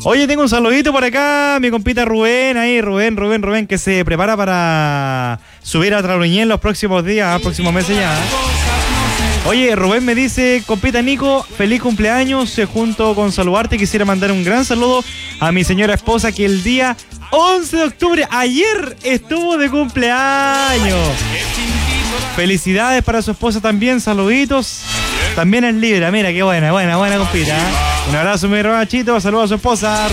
Oye, tengo un saludito por acá, mi compita Rubén, ahí, Rubén, que se prepara para subir a Traluñé en los próximos días, próximos meses ya. Oye, Rubén me dice, compita Nico, feliz cumpleaños, junto con saludarte quisiera mandar un gran saludo a mi señora esposa que el día 11 de octubre, ayer, estuvo de cumpleaños. Felicidades para su esposa también, saluditos. También es Libra, mira qué buena compita. Un abrazo, mi hermano Chito, saludos a su esposa.